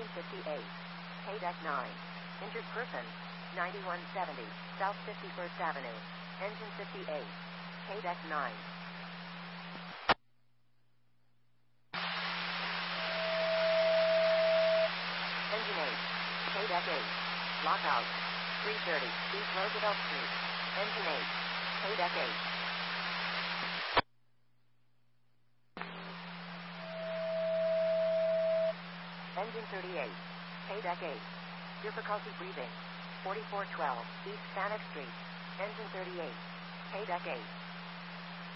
Engine 58. K-Deck 9. Injured person. 9170 South 51st Avenue. Engine 58. K-Deck 9. Engine 8. K-Deck 8. Lockout. 330 East Roosevelt Street. Engine 8. K-Deck 8. Engine 38. K-Deck 8. Difficulty breathing. 4412 East Fanuc Street. Engine 38. K-Deck 8.